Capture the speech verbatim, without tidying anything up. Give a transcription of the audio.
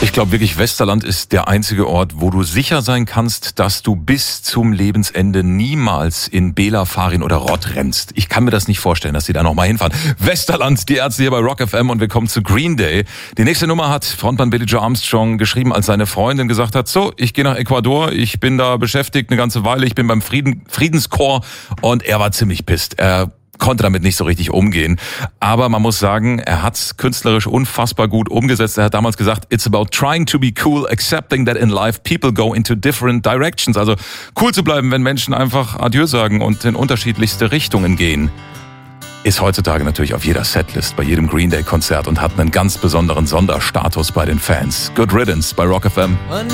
Ich glaube wirklich, Westerland ist der einzige Ort, wo du sicher sein kannst, dass du bis zum Lebensende niemals in Bela, Farin oder Rott rennst. Ich kann mir das nicht vorstellen, dass sie da nochmal hinfahren. Westerland, die Ärzte hier bei Rock F M und wir kommen zu Green Day. Die nächste Nummer hat Frontmann Billie Joe Armstrong geschrieben, als seine Freundin gesagt hat, so, ich gehe nach Ecuador, ich bin da beschäftigt eine ganze Weile, ich bin beim Frieden, Friedenskorps und er war ziemlich pisst. Er konnte damit nicht so richtig umgehen. Aber man muss sagen, er hat's künstlerisch unfassbar gut umgesetzt. Er hat damals gesagt, it's about trying to be cool, accepting that in life people go into different directions. Also cool zu bleiben, wenn Menschen einfach Adieu sagen und in unterschiedlichste Richtungen gehen. Ist heutzutage natürlich auf jeder Setlist, bei jedem Green Day Konzert und hat einen ganz besonderen Sonderstatus bei den Fans. Good Riddance bei Rock F M.